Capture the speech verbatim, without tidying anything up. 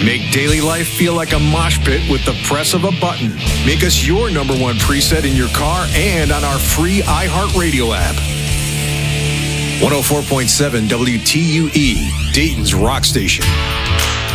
Make daily life feel like a mosh pit with the press of a button. Make us your number one preset in your car and on our free iHeartRadio app. one oh four point seven W T U E, Dayton's Rock Station.